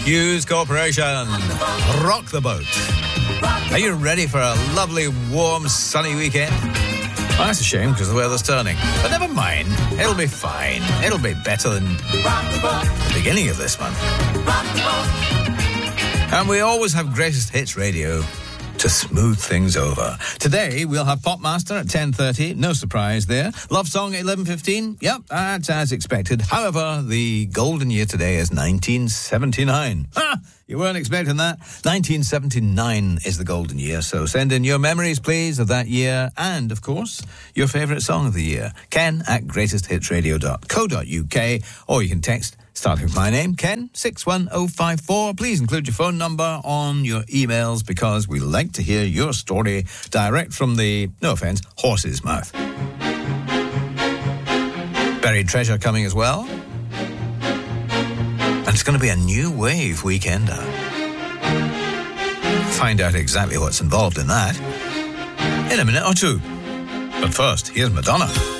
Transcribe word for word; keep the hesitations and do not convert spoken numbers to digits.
News Corporation, rock the boat. Are you ready for a lovely, warm, sunny weekend? Well, that's a shame because the weather's turning. But never mind, it'll be fine. It'll be better than the beginning of this month. And we always have Greatest Hits Radio to smooth things over. Today, we'll have Popmaster at ten thirty. No surprise there. Love Song at eleven fifteen. Yep, that's as expected. However, the golden year today is nineteen seventy-nine. Ha! You weren't expecting that? nineteen seventy-nine is the golden year, so send in your memories, please, of that year and, of course, your favourite song of the year. Ken at greatest hits radio dot co dot uk, or you can text, starting with my name, Ken, six one oh five four. Please include your phone number on your emails because we like to hear your story direct from the, no offence, horse's mouth. Buried Treasure coming as well. And it's going to be a new wave weekender. Find out exactly what's involved in that in a minute or two. But first, here's Madonna.